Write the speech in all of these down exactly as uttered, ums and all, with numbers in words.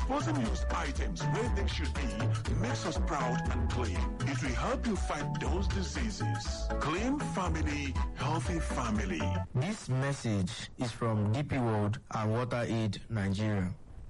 Disposing used items where they should be makes us proud and clean. It will help you fight those diseases. Clean family, healthy family. This message is from D P World and WaterAid Nigeria.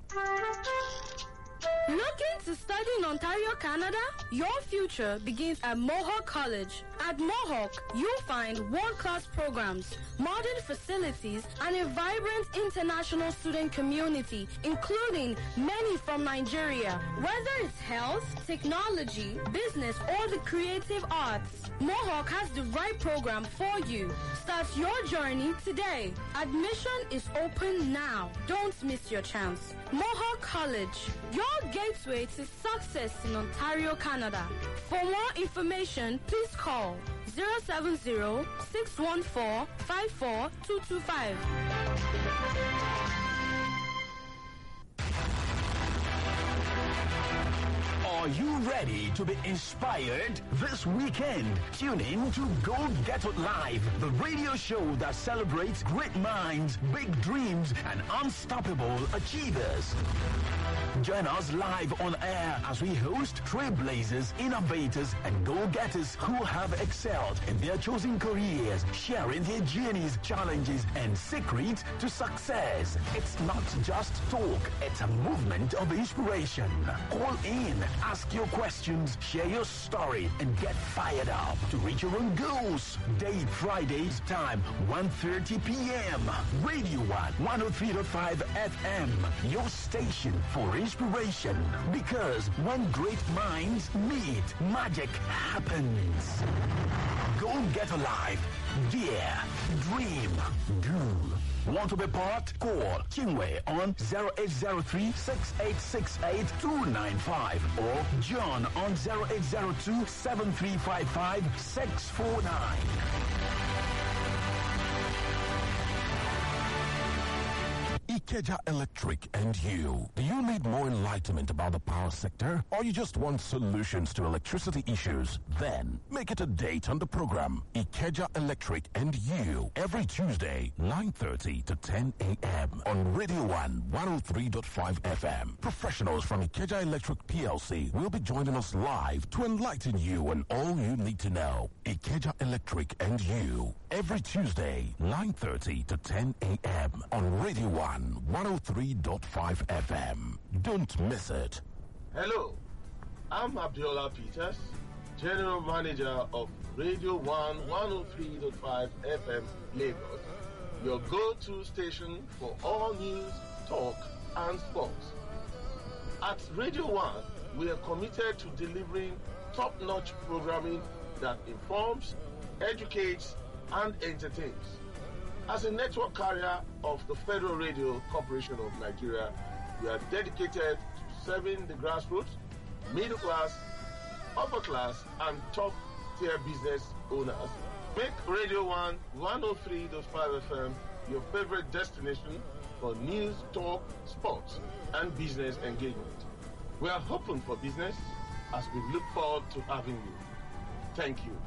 Looking to study in Ontario, Canada? Your future begins at Mohawk College. At Mohawk, you'll find world-class programs, modern facilities, and a vibrant international student community, including many from Nigeria. Whether it's health, technology, business, or the creative arts, Mohawk has the right program for you. Start your journey today. Admission is open now. Don't miss your chance. Mohawk College, your gateway to success in Ontario, Canada. For more information, please call zero seven zero, six one four, five four two two five. Are you ready to be inspired this weekend? Tune in to Go Get It Live, the radio show that celebrates great minds, big dreams, and unstoppable achievers. Join us live on air as we host trailblazers, innovators, and go-getters who have excelled in their chosen careers, sharing their journeys, challenges, and secrets to success. It's not just talk, it's a movement of inspiration. Call in, ask your questions, share your story, and get fired up to reach your own goals. Date Fridays, time one thirty p.m. Radio one, one oh three point five F M, your station for inspiration. Because when great minds meet, magic happens. Go get alive. Dare. Dream. Do. Want to be part? Call Chinwe on zero eight zero three, six eight six eight, two nine five or John on zero eight zero two, seven three five five, six four nine. Ikeja Electric and you. Do you need more enlightenment about the power sector? Or you just want solutions to electricity issues? Then make it a date on the program Ikeja Electric and you. Every Tuesday, nine thirty to ten a.m. on Radio one, one oh three point five F M. Professionals from Ikeja Electric P L C will be joining us live to enlighten you on all you need to know. Ikeja Electric and you. Every Tuesday, nine thirty to ten a.m. on Radio one, one oh three point five F M. Don't miss it. Hello, I'm Abdullah Peters, General Manager of Radio one, one oh three point five F M Lagos, your go-to station for all news, talk, and sports. At Radio one, we are committed to delivering top-notch programming that informs, educates, and entertains. As a network carrier of the Federal Radio Corporation of Nigeria, we are dedicated to serving the grassroots, middle class, upper class, and top-tier business owners. Make Radio one, one oh three point five F M your favorite destination for news, talk, sports, and business engagement. We are open for business as we look forward to having you. Thank you.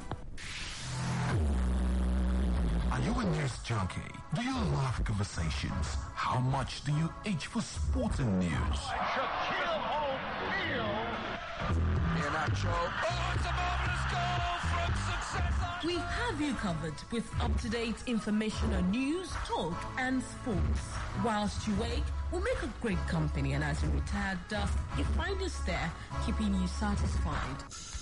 Are you a news junkie? Do you love conversations? How much do you itch for sports and news? Shaquille O'Neal. Inacho. Oh, it's a marvelous goal from success. We have you covered with up-to-date information on news, talk, and sports. Whilst you wake, we'll make a great company, and as you retire at dusk, you find us there, keeping you satisfied.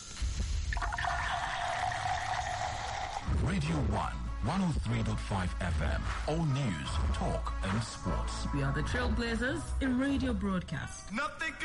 Radio one. one oh three point five F M. All news, talk, and sports. We are the trailblazers in radio broadcast. Nothing